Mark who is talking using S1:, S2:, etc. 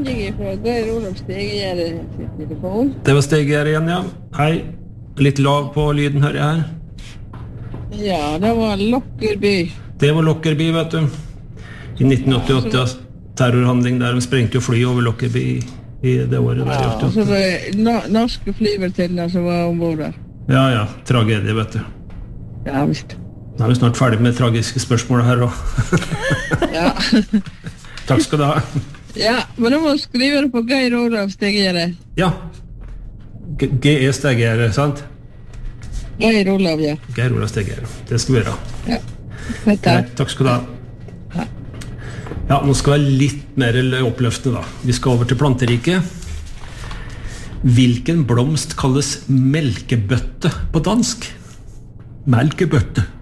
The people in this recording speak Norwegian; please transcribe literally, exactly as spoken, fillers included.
S1: melding fra Geir Olav Stegegjerde til telefon.
S2: Det var Stegegjerde igjen, ja. Hei. Litt lav på lyden, hører jeg her.
S1: Ja, det var Lockerby.
S2: Det var Lockerby, vet du. I nitten åttiåtte, ja, terrorhandling der. De sprengte jo fly over Lockerby i, i det året der.
S1: Ja, og så var det no norske flyvertinner som var ombord der.
S2: Ja, ja. Tragedie, vet du.
S1: Ja, visst.
S2: Nå er vi snart ferdig med tragiske spørsmål her også.
S1: Ja.
S2: Takk skal du ha.
S1: Ja, men da må du skrive det på Geir Olav Stegegjerde.
S2: Ja. G E Stegegjerde, sant?
S1: Geir Olav, ja.
S2: Geir Olav Stegegjerde. Det skal vi gjøre.
S1: Ja. Takk.
S2: Takk skal du ha. Ja, nå skal vi litt mer oppløftende da. Vi skal over til planteriket. Hvilken blomst kalles melkebøtte på dansk? Melkebøtte.